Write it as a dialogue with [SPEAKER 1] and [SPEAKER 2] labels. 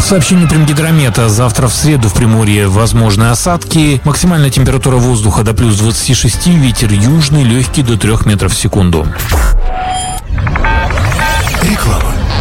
[SPEAKER 1] Сообщение Примгидромета. Завтра в среду в Приморье возможны осадки. Максимальная температура воздуха до плюс 26, ветер южный, легкий до 3 метров в секунду.